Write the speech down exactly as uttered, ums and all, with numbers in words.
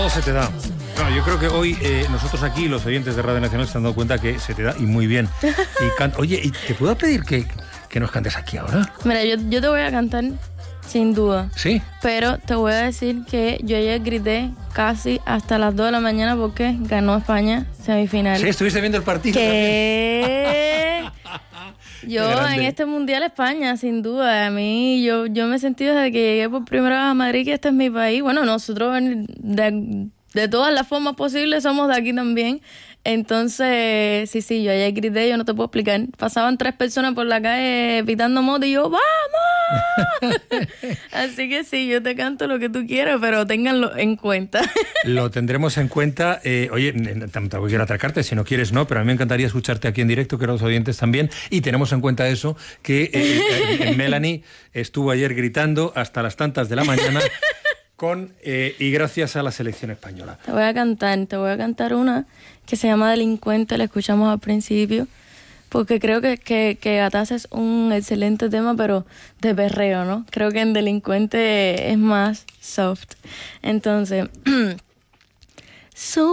todo se te da. No, yo creo que hoy eh, nosotros aquí, los oyentes de Radio Nacional, se han dado cuenta que se te da y muy bien. Y can... Oye, ¿y te puedo pedir que, que nos cantes aquí ahora? Mira, yo, yo te voy a cantar sin duda. ¿Sí? Pero te voy a decir que yo ayer grité casi hasta las dos de la mañana porque ganó España semifinal. Sí, estuviste viendo el partido. ¿Qué? Yo en este Mundial España, sin duda. A mí, yo, yo me he sentido desde que llegué por primera vez a Madrid que este es mi país. Bueno, nosotros de, de todas las formas posibles somos de aquí también. Entonces, sí, sí, yo ayer grité, yo no te puedo explicar. Pasaban tres personas por la calle pitando moto y yo, ¡vamos! Así que sí, yo te canto lo que tú quieras, pero ténganlo en cuenta. Lo tendremos en cuenta. Eh, oye, tampoco quiero atracarte, si no quieres no, pero a mí me encantaría escucharte aquí en directo, que los oyentes también, y tenemos en cuenta eso, que eh, eh, Melanie estuvo ayer gritando hasta las tantas de la mañana con eh, y gracias a la selección española. Te voy a cantar, te voy a cantar una que se llama Delincuente, la escuchamos al principio, porque creo que, que, que Gataz es un excelente tema, pero de perreo, ¿no? Creo que en Delincuente es más soft. Entonces, so